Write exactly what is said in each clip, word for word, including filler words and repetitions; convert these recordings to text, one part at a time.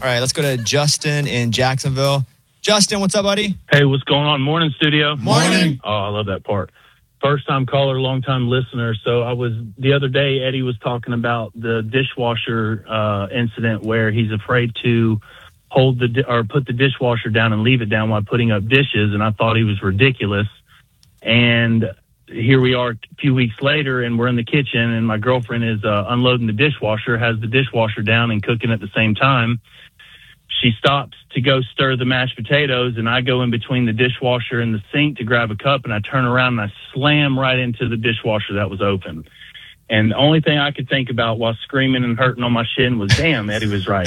right, let's go to Justin in Jacksonville. Justin, what's up, buddy? Hey, what's going on? Morning, studio. Morning. Oh, I love that part. First time caller, long time listener. So I was, the other day, Eddie was talking about the dishwasher uh, incident where he's afraid to hold the, di- or put the dishwasher down and leave it down while putting up dishes. And I thought he was ridiculous. And here we are a few weeks later, and we're in the kitchen, and my girlfriend is uh, unloading the dishwasher, has the dishwasher down and cooking at the same time. She stops to go stir the mashed potatoes, and I go in between the dishwasher and the sink to grab a cup, and I turn around and I slam right into the dishwasher that was open. And the only thing I could think about while screaming and hurting on my shin was, damn, Eddie was right.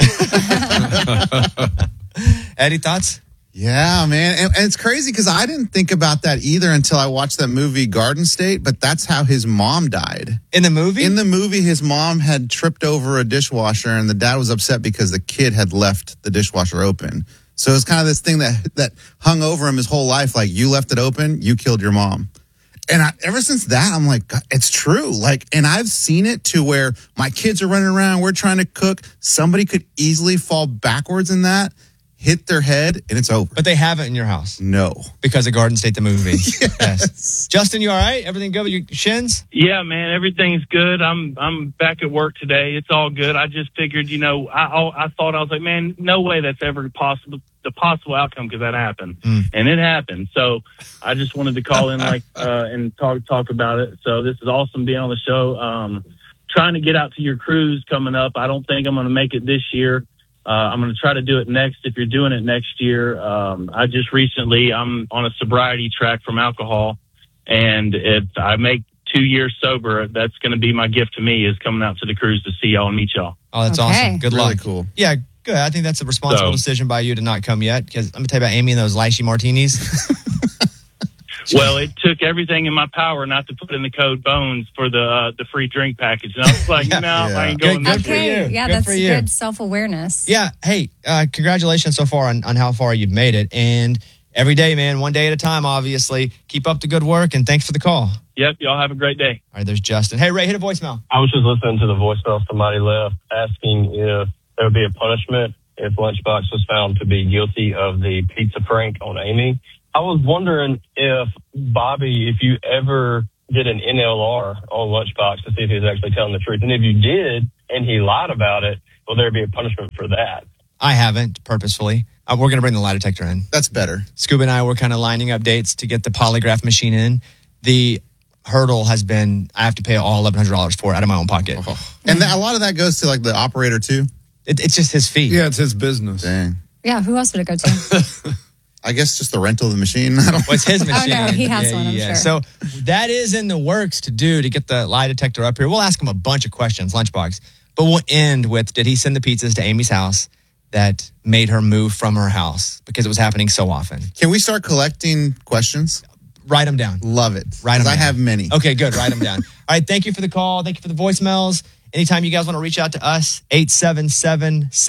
Eddie, thoughts? Yeah, man. And, and it's crazy because I didn't think about that either until I watched that movie Garden State, but that's how his mom died. In the movie? In the movie, his mom had tripped over a dishwasher, and the dad was upset because the kid had left the dishwasher open. So it's kind of this thing that, that hung over him his whole life, like, you left it open, you killed your mom. And I, ever since that, I'm like, God, it's true. Like, and I've seen it to where my kids are running around, we're trying to cook. Somebody could easily fall backwards in that, hit their head, and it's over. But they haven't in your house. No. Because of Garden State, the movie. Yes. Yes. Justin, you all right? Everything good with your shins? Yeah, man, everything's good. I'm I'm back at work today. It's all good. I just figured, you know, I I, I thought I was like, man, no way that's ever possible. The possible outcome could that happen, mm. and it happened. So I just wanted to call in, like, uh, and talk talk about it. So this is awesome being on the show. Um, trying to get out to your cruise coming up. I don't think I'm going to make it this year. Uh, I'm going to try to do it next. If you're doing it next year, um, I just recently I'm on a sobriety track from alcohol, and if I make two years sober, that's going to be my gift to me, is coming out to the cruise to see y'all and meet y'all. Oh, that's okay. awesome. Good really luck. Cool. Yeah, good. I think that's a responsible So, decision by you to not come yet, because let me tell you about Amy and those lychee martinis. Well, it took everything in my power not to put in the code Bones for the uh, the free drink package. And I was like, Yeah. no, Yeah. I ain't going Good- this good for way. you. Okay, yeah, Good that's for you. good self-awareness. Yeah. Hey, uh, congratulations so far on, on how far you've made it. And every day, man, one day at a time, obviously. Keep up the good work, and thanks for the call. All Yep, y'all have a great day. right, there's Justin. Hey, Ray, hit a voicemail. I was just listening to the voicemail somebody left asking if there would be a punishment if Lunchbox was found to be guilty of the pizza prank on Amy. I was wondering if, Bobby, if you ever did an N L R on Lunchbox to see if he was actually telling the truth. And if you did and he lied about it, will there be a punishment for that? I haven't, purposefully. Uh, we're going to bring the lie detector in. That's better. Scuba and I were kind of lining up dates to get the polygraph machine in. The hurdle has been, I have to pay all eleven hundred dollars for it out of my own pocket. Oh. And that, a lot of that goes to, like, the operator, too. It, it's just his fee. Yeah, it's his business. Dang. Yeah, who else would it go to? I guess just the rental of the machine. I don't Well, it's his machine. Oh, no, he has yeah, one, I'm yeah. sure. So that is in the works to do to get the lie detector up here. We'll ask him a bunch of questions, Lunchbox. But we'll end with, did he send the pizzas to Amy's house that made her move from her house? Because it was happening so often. Can we start collecting questions? Write them down. Love it. Write 'em Because I down. have many. Okay, good. Write them down. All right, thank you for the call. Thank you for the voicemails. Anytime you guys want to reach out to us, eight seven seven